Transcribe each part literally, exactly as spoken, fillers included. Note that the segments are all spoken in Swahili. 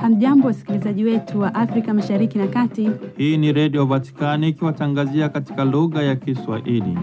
Hamjambo wasikilizaji wetu wa Afrika Mashariki na Kati. Hii ni Radio Vatikani ikiwatangazia katika lugha ya Kiswahili.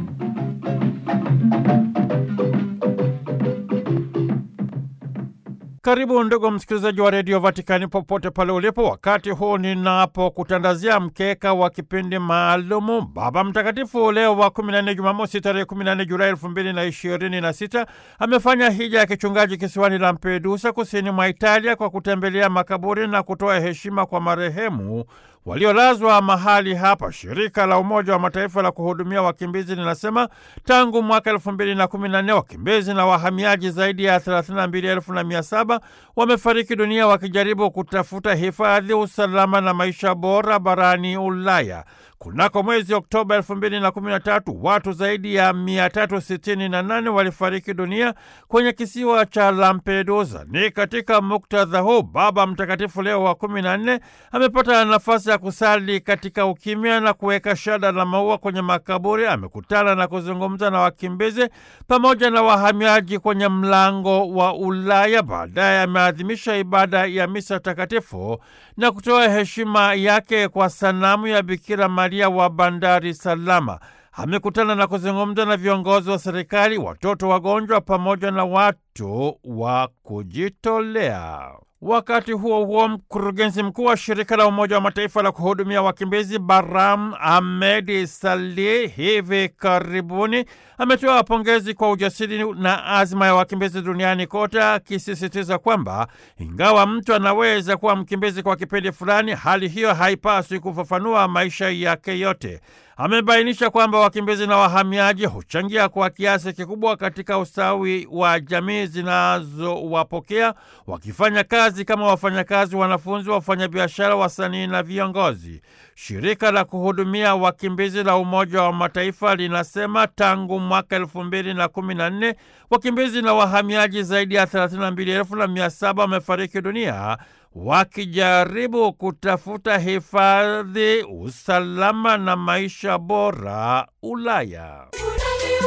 Karibu ndugu msikilizaji wa Radio Vatikani popote pale ulipo, wakati huu ninapokutandazia mkeka wa kipindi maalumu. Baba Mtakatifu Leo wa kumi na nne, Jumamosi tarehe kumi na nne Julai elfu mbili na ishirini na sita, amefanya hija ya kichungaji kisiwani Lampedusa kusini mwa Italia kwa kutembelea makaburi na kutoa heshima kwa marehemu waliolazwa mahali hapa. Shirika la Umoja wa Mataifa la kuhudumia wakimbizi linasema tangu mwaka elfu mbili na kumi na nne wakimbizi na wahamiaji zaidi ya thelathini na mbili elfu na mia saba wamefariki dunia wakijaribu kutafuta hifadhi, usalama na maisha bora barani Ulaya. Kunako mwezi Oktoba elfu mbili na kumi na tatu watu zaidi ya mia tatu sitini na nane walifariki dunia kwenye kisiwa cha Lampedusa. Ni katika muktadha huu Baba Mtakatifu Leo wa kumi na nne amepata nafasi ya kusali katika ukimya na kuweka shada la maua kwenye makaburi. Amekutana na kuzungumza na wakimbizi pamoja na wahamiaji kwenye mlango wa Ulaya. Baadaye ameadhimisha ibada ya misa takatifu na kutoa heshima yake kwa sanamu ya Bikira Maria wa Bandari Salama. Amekutana na kuzungumza na viongozi wa serikali, watoto wagonjwa pamoja na watu wa kujitolea. Wakati huo huo, mkurugenzi mkuu wa shirika la Umoja wa Mataifa la kuhudumia wakimbizi Baram Ahmed Salih hivi karibuni ametoa pongezi kwa ujasiri na azma ya wakimbizi duniani kote, akisisitiza kwamba ingawa mtu anaweza kuwa mkimbizi kwa kipindi fulani, hali hiyo haipaswi kufafanua maisha yake yote. Amebainisha kwamba wakimbizi na wahamiaji huchangia kwa kiasi kikubwa katika ustawi wa jamii zinazowapokea, wakifanya kazi kama wafanyakazi, wanafunzi, wafanyabiashara, wasanii na viongozi. Shirika la kuhudumia wakimbizi la Umoja wa Mataifa linasema tangu mwaka elfu mbili na kumi na nne wakimbizi na wahamiaji zaidi ya thelathini na mbili elfu na mia saba wamefariki dunia wakijaribu kutafuta hifadhi, usalama na maisha bora Ulaya.